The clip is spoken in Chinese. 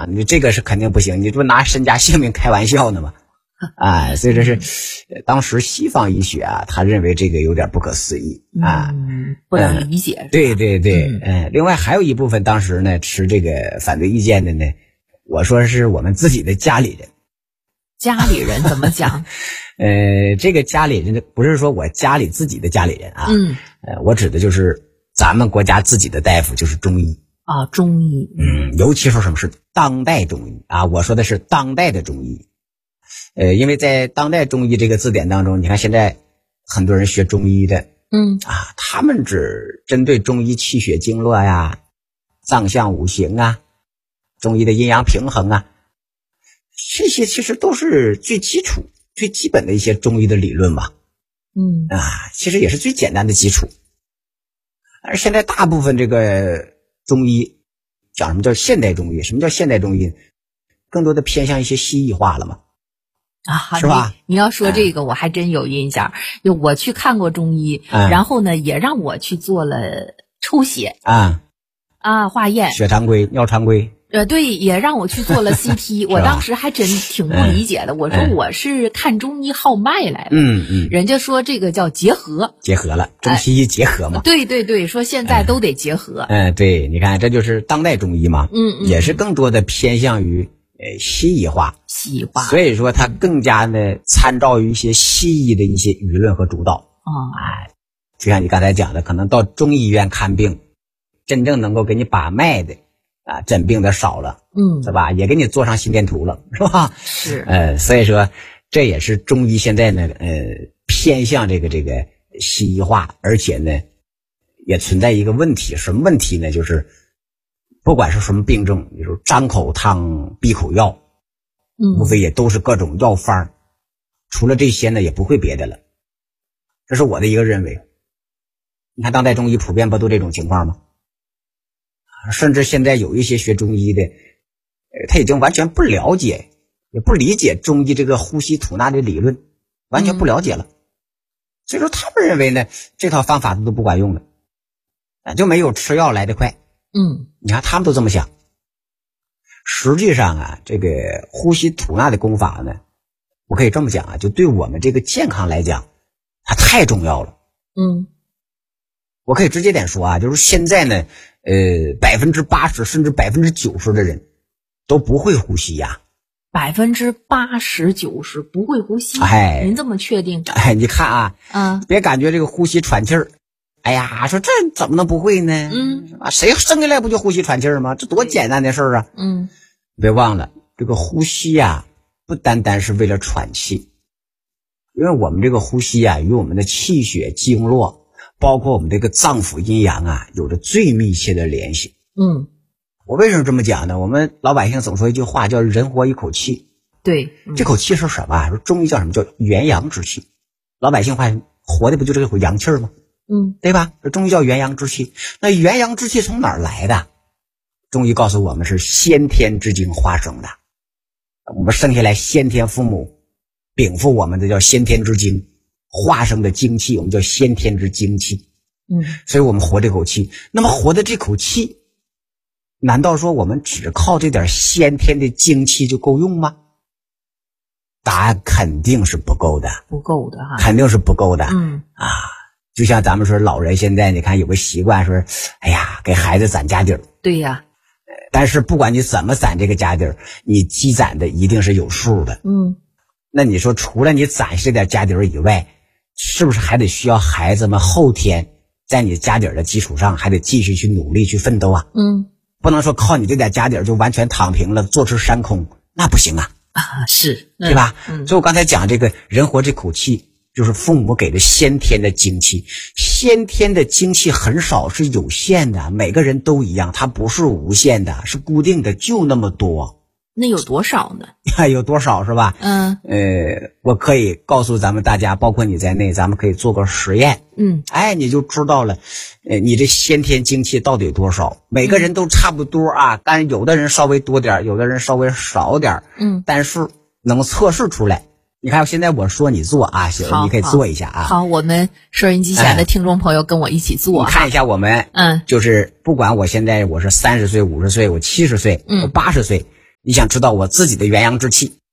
你这个是肯定不行，你这不拿身家性命开玩笑呢吗？所以这是当时西方医学啊，他认为这个有点不可思议啊， 不能理解。 对对对，另外还有一部分当时呢持这个反对意见的呢，我说是我们自己的家里人。 家里人怎么讲？ 这个家里人不是说我家里自己的家里人啊，我指的就是咱们国家自己的大夫，就是中医啊，中医， 尤其说什么是当代中医啊，我说的是当代的中医。因为在当代中医这个字典当中，你看现在很多人学中医的，他们只针对中医气血经络呀、脏象五行啊、中医的阴阳平衡啊，这些其实都是最基础、最基本的一些中医的理论嘛。其实也是最简单的基础。而现在大部分这个中医讲什么叫现代中医？什么叫现代中医？更多的偏向一些西医化了嘛。是吧？ 你要说这个，我还真有印象。就我去看过中医，然后呢，也让我去做了抽血化验， 血常规、尿常规。 对，也让我去做了 CT。我当时还真挺不理解的，我说我是看中医号脉来的。人家说这个叫结合了，中西医结合嘛。 对对对，说现在都得结合。 对，你看这就是当代中医嘛。也是更多的偏向于西医化，所以说它更加的参照于一些西医的一些舆论和主导。就像你刚才讲的，可能到中医院看病，真正能够给你把脉的诊病的少了，是吧？也给你做上心电图了，是吧？ 是。 所以说这也是中医现在呢，偏向这个西医化，而且呢，也存在一个问题，什么问题呢？就是不管是什么病症，比如张口汤、闭口药，无非也都是各种药方，除了这些呢，也不会别的了。这是我的一个认为。你看当代中医普遍不都这种情况吗？甚至现在有一些学中医的，他已经完全不了解，也不理解中医这个呼吸吐纳的理论，完全不了解了。所以说他们认为呢，这套方法都不管用了，就没有吃药来得快。你看他们都这么想。实际上啊，这个呼吸吐纳的功法呢，我可以这么讲啊，就对我们这个健康来讲，它太重要了。我可以直接点说啊，就是现在呢，80%甚至90%的人都不会呼吸呀。 80%、90%不会呼吸？您这么确定？ 你看啊，别感觉这个呼吸喘气儿。哎呀，说这怎么能不会呢？谁生下来不就呼吸喘气儿吗？这多简单的事儿啊！别忘了，这个呼吸啊，不单单是为了喘气，因为我们这个呼吸啊，与我们的气血经络，包括我们这个脏腑阴阳啊，有着最密切的联系。我为什么这么讲呢？我们老百姓总说一句话，叫人活一口气。 对， 这口气是什么？说中医叫什么？叫元阳之气。老百姓话活的不就这口阳气吗？对吧？这中医叫元阳之气。那元阳之气从哪儿来的？中医告诉我们是先天之精化生的。我们生下来，先天父母禀赋我们的叫先天之精，化生的精气我们叫先天之精气。所以我们活这口气。那么活的这口气，难道说我们只靠这点先天的精气就够用吗？答案肯定是不够的。肯定是不够的。就像咱们说老人现在你看有个习惯说，哎呀，给孩子攒家底儿。 对呀。 但是不管你怎么攒这个家底儿，你积攒的一定是有数的。那你说除了你攒这点家底儿以外，是不是还得需要孩子们后天在你家底儿的基础上还得继续去努力去奋斗啊？不能说靠你这点家底儿就完全躺平了，坐吃山空，那不行啊。 是， 对吧？所以我刚才讲这个人活这口气，就是父母给的先天的精气。先天的精气很少，是有限的，每个人都一样，它不是无限的，是固定的，就那么多。 那有多少呢？ 有多少是吧？我可以告诉咱们大家，包括你在内，咱们可以做个实验。你就知道了，你这先天精气到底多少？每个人都差不多啊，但有的人稍微多点，有的人稍微少点。但是能测试出来。你看现在我说你做啊，行，你可以做一下啊。 好，我们收音机前的听众朋友跟我一起做。 你看一下我们，就是不管我现在我是30岁、50岁，我70岁，我80岁。 你想知道我自己的元阳之气，